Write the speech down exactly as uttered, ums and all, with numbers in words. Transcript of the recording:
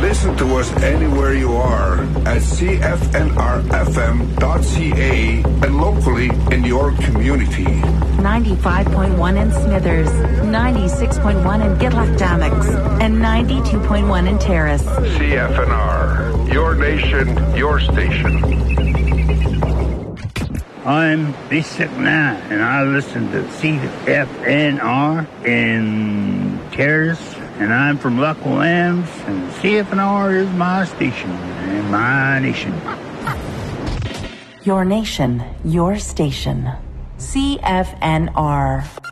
Listen to us anywhere you are at c f n r f m dot c a and locally in your community. ninety-five point one in Smithers, ninety-six point one in Gitlock-Dammocks, and ninety-two point one in Terrace. C F N R, your nation, your station. I'm Basic Nine, and I listen to C F N R in Terrace, and I'm from Lucknow Lambs, and C F N R is my station and my nation. Your nation, your station. C F N R.